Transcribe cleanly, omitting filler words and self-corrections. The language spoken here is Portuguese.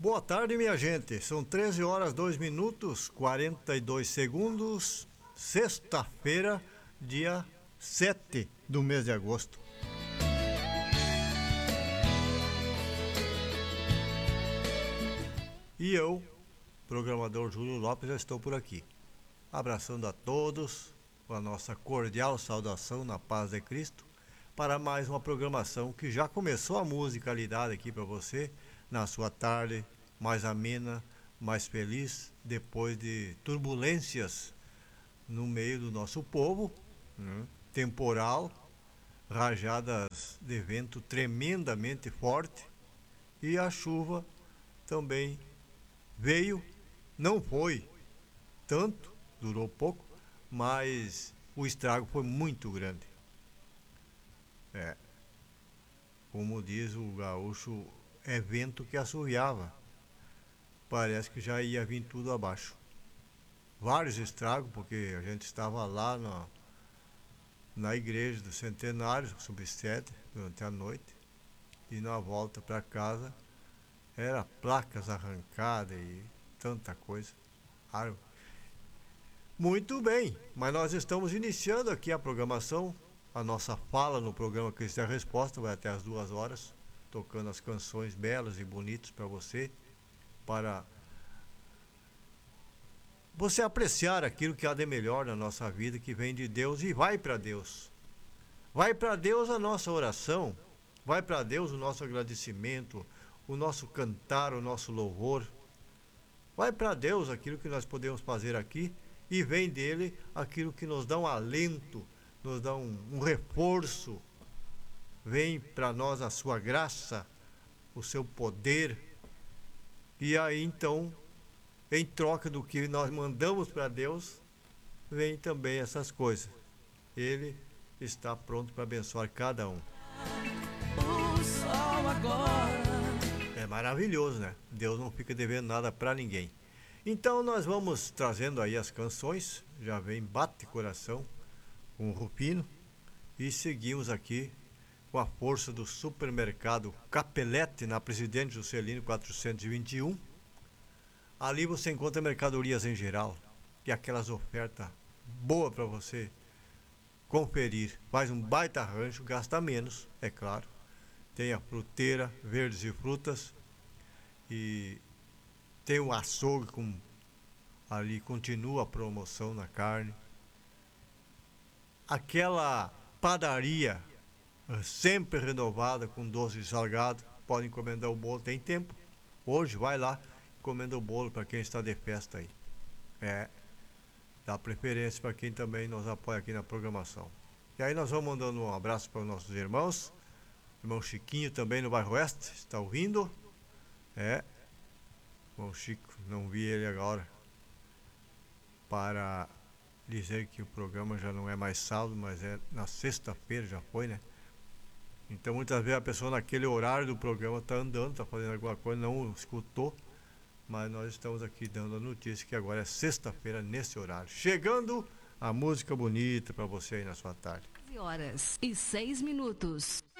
Boa tarde, minha gente. São 13 horas 2 minutos 42 segundos. Sexta-feira, dia 7 do mês de agosto. E eu, programador Júlio Lopes, já estou por aqui. Abraçando a todos, com a nossa cordial saudação na paz de Cristo, para mais uma programação que já começou a musicalidade aqui para você, na sua tarde mais amena, mais feliz, depois de turbulências no meio do nosso povo, né? Temporal, rajadas de vento tremendamente forte, e a chuva também veio, não foi tanto, durou pouco, mas o estrago foi muito grande. Como diz o gaúcho, é vento que assoviava. Parece que já ia vir tudo abaixo. Vários estragos, porque a gente estava lá na igreja do Centenário, subsede, durante a noite, e na volta para casa era placas arrancadas e tanta coisa. Muito bem, mas nós estamos iniciando aqui a programação. A nossa fala no programa Cristo é a Resposta vai até as 2 horas, tocando as canções belas e bonitas para você, para você apreciar aquilo que há de melhor na nossa vida, que vem de Deus, e vai para Deus. Vai para Deus a nossa oração, vai para Deus o nosso agradecimento, o nosso cantar, o nosso louvor. Vai para Deus aquilo que nós podemos fazer aqui, e vem dele aquilo que nos dá um alento, nos dá um reforço. Vem para nós a sua graça, o seu poder. E aí então, em troca do que nós mandamos para Deus, vem também essas coisas. Ele está pronto para abençoar cada um. O sol agora. É maravilhoso, né? Deus não fica devendo nada para ninguém. Então nós vamos trazendo aí as canções. Já vem Bate Coração com o Rufino. E seguimos aqui com a força do supermercado Capelete, na Presidente Juscelino 421. Ali você encontra mercadorias em geral e aquelas ofertas boas para você conferir. Faz um baita rancho, gasta menos, é claro. Tem a fruteira, verdes e frutas, e tem o açougue, ali continua a promoção na carne. Aquela padaria sempre renovada com doce e salgado, pode encomendar o bolo, tem tempo. Hoje vai lá, encomenda o bolo para quem está de festa aí. Dá preferência para quem também nos apoia aqui na programação. E aí nós vamos mandando um abraço para os nossos irmãos. Irmão Chiquinho também no bairro Oeste, está ouvindo? Irmão Chico, não vi ele agora, para dizer que o programa já não é mais sábado, mas é na sexta-feira, já foi, né? Então muitas vezes a pessoa naquele horário do programa está andando, está fazendo alguma coisa, não escutou, mas nós estamos aqui dando a notícia que agora é sexta-feira nesse horário. Chegando a música bonita para você aí na sua tarde. 11 horas e 6 minutos.